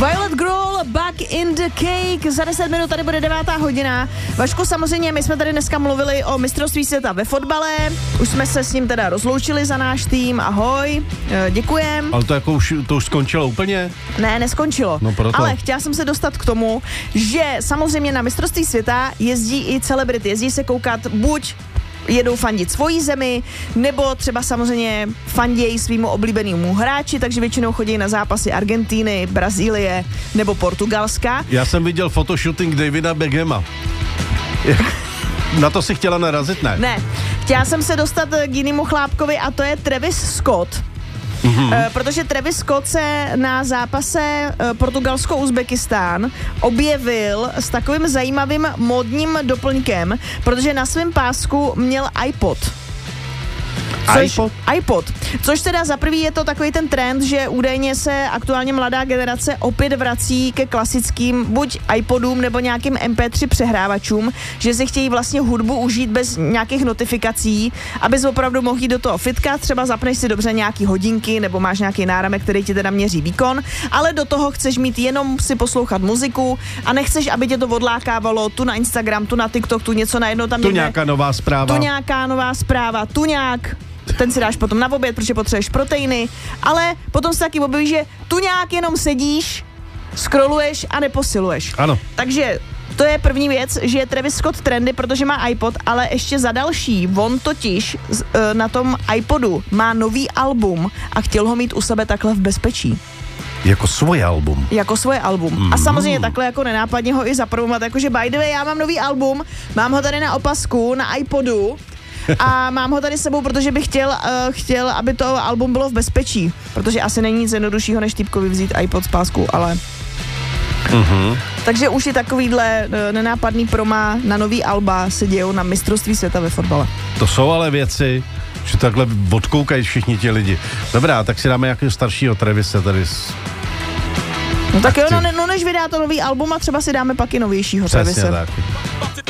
Violet Grohl, Back in the Cake. Za 10 minut tady bude 9. hodina. Vašku, samozřejmě, my jsme tady dneska mluvili o mistrovství světa ve fotbale. Už jsme se s ním teda rozloučili za náš tým. Ahoj, děkujem. Ale to jako už skončilo úplně? Ne, neskončilo. No proto. Ale chtěla jsem se dostat k tomu, že samozřejmě na mistrovství světa jezdí i celebrity. Jezdí se koukat buď jedou fandit svojí zemi, nebo třeba samozřejmě fandějí svýmu oblíbenému hráči, takže většinou chodí na zápasy Argentíny, Brazílie nebo Portugalska. Já jsem viděl fotoshooting Davida Beckhama. Na to si chtěla narazit, ne? Ne, chtěla jsem se dostat k jinému chlápkovi a to je Travis Scott. Protože Travis Scott se na zápase Portugalsko-Uzbekistán objevil s takovým zajímavým módním doplňkem, protože na svém pásku měl iPod. iPod. Což teda za prvý je to takový ten trend, že údajně se aktuálně mladá generace opět vrací ke klasickým buď iPodům nebo nějakým MP3 přehrávačům, že si chtějí vlastně hudbu užít bez nějakých notifikací, abys opravdu mohl jít do toho fitka, třeba zapneš si dobře nějaký hodinky nebo máš nějaký náramek, který ti teda měří výkon, ale do toho chceš mít jenom si poslouchat muziku a nechceš, aby tě to odlákávalo tu na Instagram, tu na TikTok, tu něco najednou tam někde. Nějaká nová zpráva. Tuňák. Ten si dáš potom na oběd, protože potřebuješ proteiny, ale potom se taky objeví, že tu nějak jenom sedíš, scrolluješ a neposiluješ. Ano. Takže to je první věc, že je Travis Scott trendy, protože má iPod, ale ještě za další, on totiž na tom iPodu má nový album a chtěl ho mít u sebe takhle v bezpečí. Jako svoje album. A samozřejmě takhle jako nenápadně ho i zapromovat, jakože by the way, já mám nový album, mám ho tady na opasku, na iPodu, a mám ho tady s sebou, protože bych chtěl, aby to album bylo v bezpečí. Protože asi není nic jednoduššího, než týpkovi vzít iPod z pásku, ale... Takže už i takovýhle nenápadný proma na nový alba se dějou na mistrovství světa ve fotbale. To jsou ale věci, že takhle odkoukají všichni ti lidi. Dobrá, tak si dáme nějakého staršího Travise tady. No tak jo, no než vydá to nový album a třeba si dáme pak i novějšího Travise. Přesně tak.